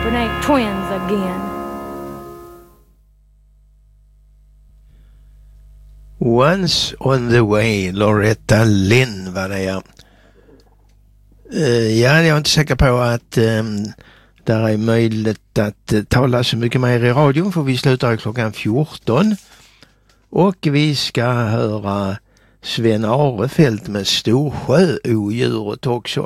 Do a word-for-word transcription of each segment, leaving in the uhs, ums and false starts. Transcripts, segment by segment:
hoping ain't twins again. Once on the way, Loretta Lynn var det ja. Uh, ja, jag är inte säker på att um, det är möjligt att uh, tala så mycket mer i radion, för vi slutar klockan fjorton. Och vi ska höra Sven Arefelt med Storsjöodjuret också.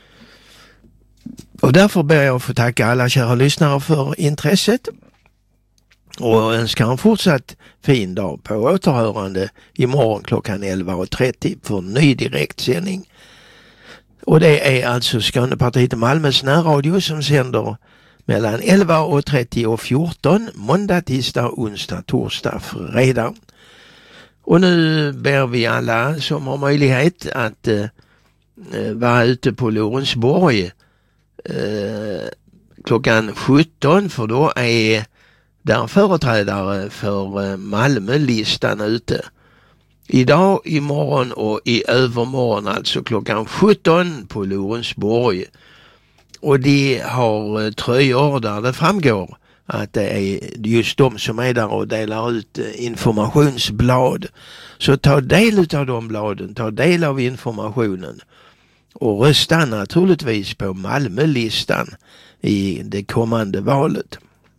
Och därför ber jag att få tacka alla kära lyssnare för intresset. Och önskar en fortsatt fin dag på återhörande imorgon klockan elva och trettio för ny direktsändning. Och det är alltså Skånepartiet Malmös närradio som sänder mellan elva och trettio och fjorton måndag, tisdag, onsdag, torsdag, fredag. Och nu ber vi alla som har möjlighet att eh, vara ute på Lorensborg eh, klockan sjutton, för då är där företrädare för Malmölistan ute. Idag, imorgon och i övermorgon, alltså klockan sjutton på Lorensborg. Och de har tröjor där det framgår att det är just de som är där och delar ut informationsblad. Så ta del av de bladen, ta del av informationen och rösta naturligtvis på Malmölistan i det kommande valet.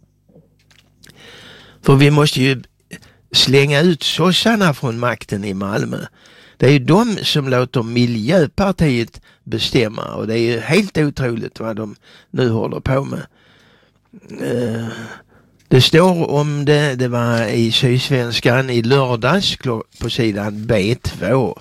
För vi måste ju slänga ut sossarna från makten i Malmö. Det är ju de som låter Miljöpartiet bestämma, och det är ju helt otroligt vad de nu håller på med. Uh, det står om det, det var i Sydsvenskan i lördags på sidan B två.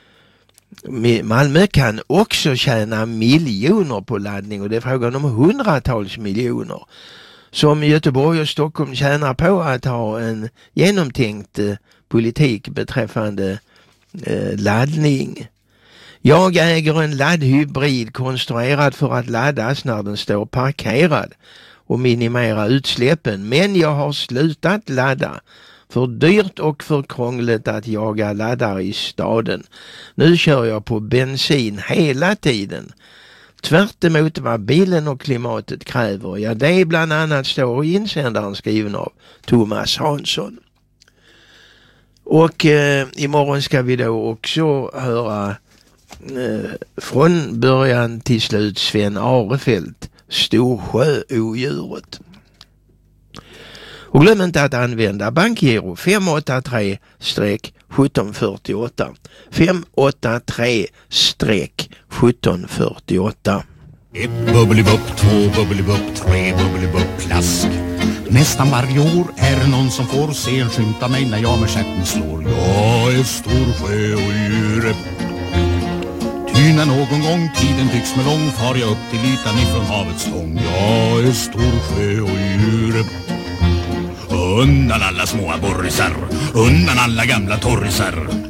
Malmö kan också tjäna miljoner på laddning, och det är frågan om hundratals miljoner som Göteborg och Stockholm tjänar på att ha en genomtänkt eh, politik beträffande eh, laddning. Jag äger en laddhybrid konstruerad för att laddas när den står parkerad och minimera utsläppen, men jag har slutat ladda. För dyrt och för krångligt att jaga laddare i staden. Nu kör jag på bensin hela tiden. Tvärt emot vad bilen och klimatet kräver. Ja, det är bland annat står i insändaren skriven av Thomas Hansson. Och eh, imorgon ska vi då också höra eh, från början till slut Sven Arefelt, Storsjöodjuret. Och glöm inte att använda bankgiro fem åtta tre sjutton fyrtioåtta. fem åtta tre sjutton fyrtioåtta. Ett bubbelibupp, två bubbelibupp, tre bubbelibupp, plask. Nästan varje år är det någon som får se en skymta mig när jag med stjärten slår. Jag är Storsjöodjuret. Ty när någon gång tiden tycks med lång far jag upp till ytan ifrån havets stång. Jag är Storsjöodjuret. Undan alla små aborrisar, undan alla gamla torrisar.